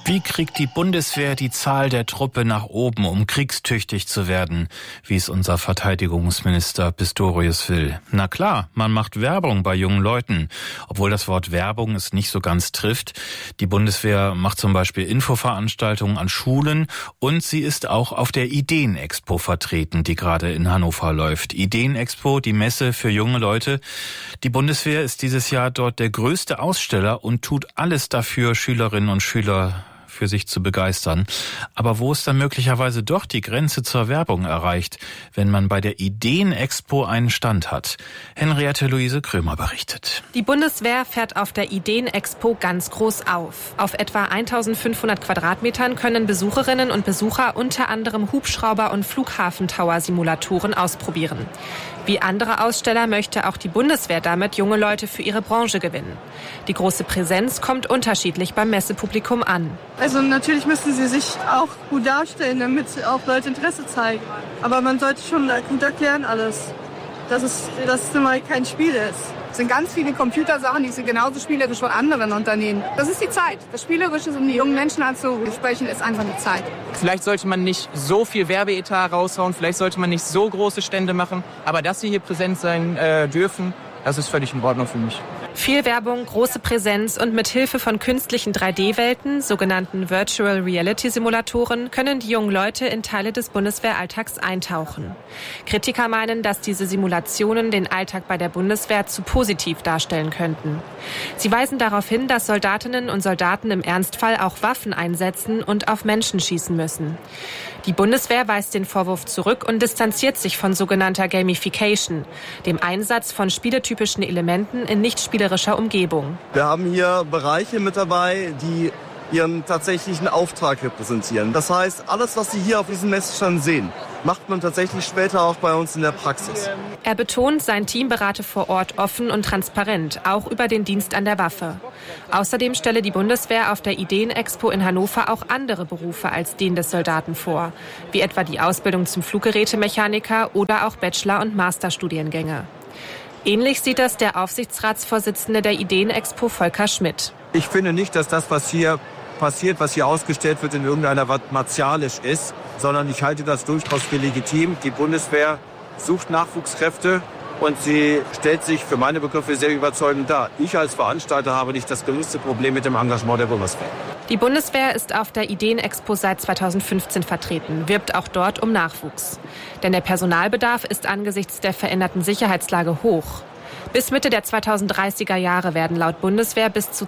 Wie kriegt die Bundeswehr die Zahl der Truppe nach oben, um kriegstüchtig zu werden, wie es unser Verteidigungsminister Pistorius will? Na klar, man macht Werbung bei jungen Leuten, obwohl das Wort Werbung es nicht so ganz trifft. Die Bundeswehr macht zum Beispiel Infoveranstaltungen an Schulen und sie ist auch auf der Ideenexpo vertreten, die gerade in Hannover läuft. Ideenexpo, die Messe für junge Leute. Die Bundeswehr ist dieses Jahr dort der größte Aussteller und tut alles dafür, Schülerinnen und Schüler für sich zu begeistern. Aber wo ist dann möglicherweise doch die Grenze zur Werbung erreicht, wenn man bei der Ideenexpo einen Stand hat? Henriette Luise Krömer berichtet. Die Bundeswehr fährt auf der Ideenexpo ganz groß auf. Auf etwa 1500 Quadratmetern können Besucherinnen und Besucher unter anderem Hubschrauber- und Flughafentower-Simulatoren ausprobieren. Wie andere Aussteller möchte auch die Bundeswehr damit junge Leute für ihre Branche gewinnen. Die große Präsenz kommt unterschiedlich beim Messepublikum an. Also natürlich müssen sie sich auch gut darstellen, damit auch Leute Interesse zeigen. Aber man sollte schon gut erklären alles, dass es nun mal kein Spiel ist. Es sind ganz viele Computersachen, die sind genauso spielerisch von anderen Unternehmen. Das ist die Zeit. Das Spielerische, um die jungen Menschen anzusprechen, ist einfach die Zeit. Vielleicht sollte man nicht so viel Werbeetat raushauen, vielleicht sollte man nicht so große Stände machen. Aber dass sie hier präsent sein dürfen, das ist völlig in Ordnung für mich. Viel Werbung, große Präsenz und mit Hilfe von künstlichen 3D-Welten, sogenannten Virtual Reality Simulatoren, können die jungen Leute in Teile des Bundeswehralltags eintauchen. Kritiker meinen, dass diese Simulationen den Alltag bei der Bundeswehr zu positiv darstellen könnten. Sie weisen darauf hin, dass Soldatinnen und Soldaten im Ernstfall auch Waffen einsetzen und auf Menschen schießen müssen. Die Bundeswehr weist den Vorwurf zurück und distanziert sich von sogenannter Gamification, dem Einsatz von spieletypischen Elementen in nicht spielerischer Umgebung. Wir haben hier Bereiche mit dabei, die ihren tatsächlichen Auftrag repräsentieren. Das heißt, alles, was Sie hier auf diesem Messestand sehen, macht man tatsächlich später auch bei uns in der Praxis. Er betont, sein Team berate vor Ort offen und transparent, auch über den Dienst an der Waffe. Außerdem stelle die Bundeswehr auf der Ideenexpo in Hannover auch andere Berufe als den des Soldaten vor, wie etwa die Ausbildung zum Fluggerätemechaniker oder auch Bachelor- und Masterstudiengänge. Ähnlich sieht das der Aufsichtsratsvorsitzende der Ideenexpo Volker Schmidt. Ich finde nicht, dass das, was hier passiert, was hier ausgestellt wird, in irgendeiner Weise martialisch ist, sondern ich halte das durchaus für legitim. Die Bundeswehr sucht Nachwuchskräfte und sie stellt sich für meine Begriffe sehr überzeugend dar. Ich als Veranstalter habe nicht das geringste Problem mit dem Engagement der Bundeswehr. Die Bundeswehr ist auf der Ideenexpo seit 2015 vertreten, wirbt auch dort um Nachwuchs. Denn der Personalbedarf ist angesichts der veränderten Sicherheitslage hoch. Bis Mitte der 2030er Jahre werden laut Bundeswehr bis zu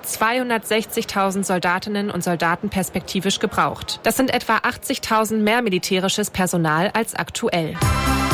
260.000 Soldatinnen und Soldaten perspektivisch gebraucht. Das sind etwa 80.000 mehr militärisches Personal als aktuell.